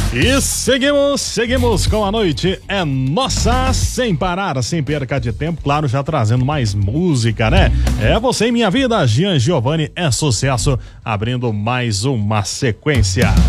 E seguimos com a noite é nossa, sem parar, sem perca de tempo, claro, já trazendo mais música, né? É Você em Minha Vida, Gian Giovanni é sucesso, abrindo mais uma sequência.